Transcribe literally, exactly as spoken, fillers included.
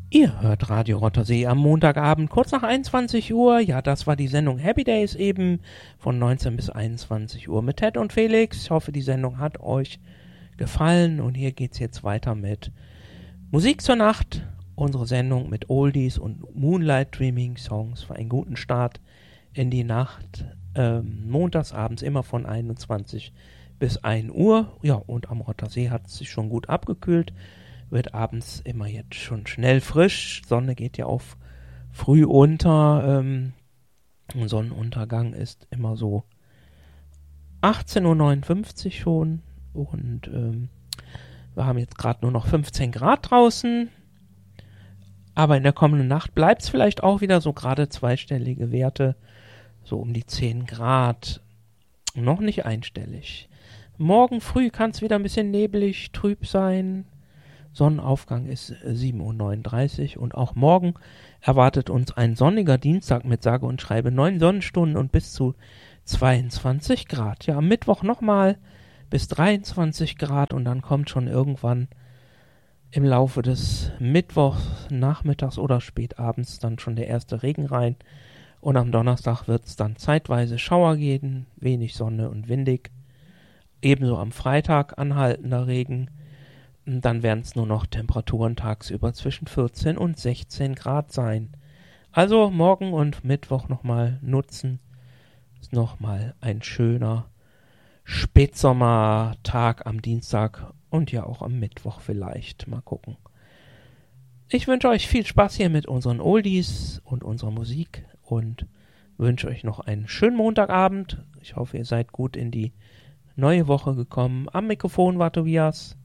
Ihr hört Radio Rottersee am Montagabend, kurz nach einundzwanzig Uhr. Ja, das war die Sendung Happy Days eben von neunzehn bis einundzwanzig Uhr mit Ted und Felix. Ich hoffe, die Sendung hat euch gefallen und hier geht's jetzt weiter mit Musik zur Nacht. Unsere Sendung mit Oldies und Moonlight Dreaming Songs für einen guten Start in die Nacht. Ähm, montagsabends immer von einundzwanzig bis ein Uhr. Ja, und am Rottersee hat es sich schon gut abgekühlt. Wird abends immer jetzt schon schnell frisch. Sonne geht ja auf früh unter. Ähm, Sonnenuntergang ist immer so achtzehn Uhr neunundfünfzig schon. Und ähm, wir haben jetzt gerade nur noch fünfzehn Grad draußen. Aber in der kommenden Nacht bleibt es vielleicht auch wieder so gerade zweistellige Werte. So um die zehn Grad. Noch nicht einstellig. Morgen früh kann es wieder ein bisschen neblig, trüb sein. Sonnenaufgang ist sieben Uhr neununddreißig und auch morgen erwartet uns ein sonniger Dienstag mit sage und schreibe neun Sonnenstunden und bis zu zweiundzwanzig Grad. Ja, am Mittwoch nochmal bis dreiundzwanzig Grad und dann kommt schon irgendwann im Laufe des Mittwochs, nachmittags oder spätabends dann schon der erste Regen rein. Und am Donnerstag wird es dann zeitweise Schauer geben, wenig Sonne und windig. Ebenso am Freitag anhaltender Regen. Dann werden es nur noch Temperaturen tagsüber zwischen vierzehn und sechzehn Grad sein. Also morgen und Mittwoch nochmal nutzen. Ist nochmal ein schöner Spätsommertag am Dienstag und ja auch am Mittwoch vielleicht. Mal gucken. Ich wünsche euch viel Spaß hier mit unseren Oldies und unserer Musik und wünsche euch noch einen schönen Montagabend. Ich hoffe, ihr seid gut in die neue Woche gekommen. Am Mikrofon war Tobias.